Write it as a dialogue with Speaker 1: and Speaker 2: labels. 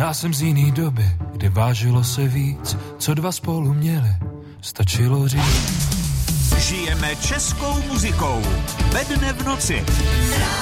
Speaker 1: Já jsem z jiný doby, kdy vážilo se víc, co dva spolu měli, stačilo říct.
Speaker 2: Žijeme českou muzikou. Ve dne v noci.